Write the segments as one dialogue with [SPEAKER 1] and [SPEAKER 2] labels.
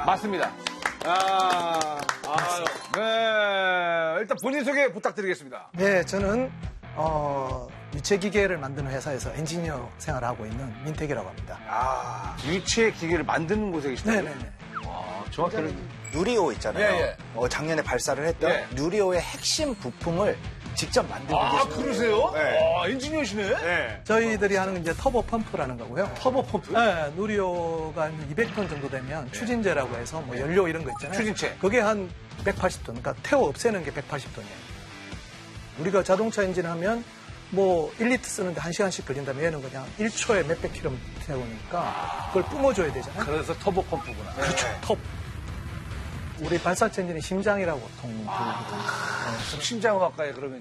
[SPEAKER 1] 맞습니다. 네. 일단 본인 소개 부탁드리겠습니다.
[SPEAKER 2] 네, 저는 유체 기계를 만드는 회사에서 엔지니어 생활을 하고 있는 민택이라고 합니다.
[SPEAKER 1] 유체 기계를 만드는 곳에 계시다고요?
[SPEAKER 2] 네네네.
[SPEAKER 1] 정확히는
[SPEAKER 3] 누리호 있잖아요.
[SPEAKER 1] 예,
[SPEAKER 3] 작년에 발사를 했던
[SPEAKER 1] 예.
[SPEAKER 3] 누리호의 핵심 부품을 직접 만들고 계시는
[SPEAKER 1] 그러세요?
[SPEAKER 3] 네.
[SPEAKER 1] 엔지니어시네? 네.
[SPEAKER 2] 저희들이 하는 건 이제 터보 펌프라는 거고요.
[SPEAKER 1] 터보 펌프?
[SPEAKER 2] 네, 누리호가 200톤 정도 되면 추진제라고 해서 뭐 연료 이런 거 있잖아요.
[SPEAKER 1] 추진체.
[SPEAKER 2] 그게 한 180톤. 그러니까 태워 없애는 게 180톤이에요. 우리가 자동차 엔진 하면 뭐 1리터 쓰는데 1시간씩 걸린다면 얘는 그냥 1초에 몇백 킬로미터 태우니까 그걸 뿜어줘야 되잖아요.
[SPEAKER 1] 그래서 터보 펌프구나.
[SPEAKER 2] 그렇죠. 톱. 우리 발사체 엔진이 심장이라고 보통 부르거든요.
[SPEAKER 1] 심장학과에 그러면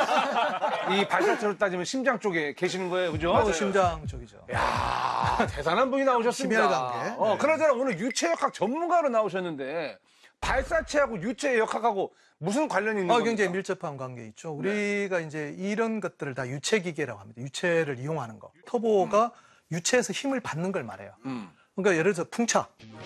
[SPEAKER 1] 이 발사체로 따지면 심장 쪽에 계시는 거예요, 그죠?
[SPEAKER 2] 심장 쪽이죠.
[SPEAKER 1] 야, 대단한 분이 나오셨습니다.
[SPEAKER 2] 심혈관계.
[SPEAKER 1] 그나저나 오늘 유체역학 전문가로 나오셨는데 발사체하고 유체역학하고 무슨 관련이 있는 겁니까?
[SPEAKER 2] 굉장히 밀접한 관계 있죠. 우리가 이제 이런 것들을 다 유체기계라고 합니다. 유체를 이용하는 거. 터보가 유체에서 힘을 받는 걸 말해요. 그러니까 예를 들어서 풍차,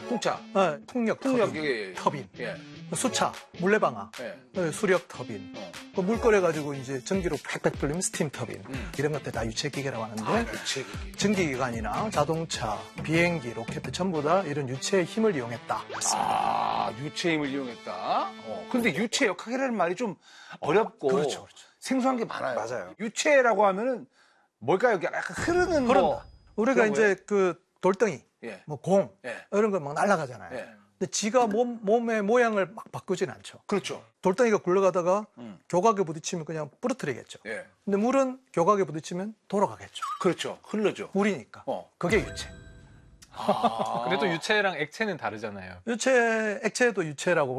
[SPEAKER 2] 풍력 터빈,
[SPEAKER 1] 예.
[SPEAKER 2] 수차, 물레방아,
[SPEAKER 1] 예.
[SPEAKER 2] 수력 터빈, 물 끓여가지고 이제 전기로 팩팩 돌리면 스팀 터빈, 이런 것들 다 유체기계라고 하는데,
[SPEAKER 1] 유체기계.
[SPEAKER 2] 전기기관이나 자동차, 비행기, 로켓 전부 다 이런 유체의 힘을 이용했다.
[SPEAKER 1] 유체의 힘을 이용했다. 근데 유체역학이라는 말이 좀 어렵고
[SPEAKER 2] 그렇죠.
[SPEAKER 1] 생소한 게 많아요.
[SPEAKER 3] 맞아요.
[SPEAKER 1] 유체라고 하면은 뭘까요? 약간 흐르는 뭐
[SPEAKER 2] 우리가
[SPEAKER 1] 그런
[SPEAKER 2] 이제 그 돌덩이,
[SPEAKER 1] 예.
[SPEAKER 2] 뭐 공,
[SPEAKER 1] 예.
[SPEAKER 2] 이런 거 막 날아가잖아요.
[SPEAKER 1] 예.
[SPEAKER 2] 근데 지가 몸의 모양을 막 바꾸진 않죠.
[SPEAKER 1] 그렇죠.
[SPEAKER 2] 돌덩이가 굴러가다가 교각에 부딪히면 그냥 부러뜨리겠죠.
[SPEAKER 1] 예.
[SPEAKER 2] 근데 물은 교각에 부딪히면 돌아가겠죠.
[SPEAKER 1] 그렇죠. 흘러죠.
[SPEAKER 2] 물이니까. 그게 유체.
[SPEAKER 4] 그래도 유체랑 액체는 다르잖아요.
[SPEAKER 2] 유체, 액체도 유체라고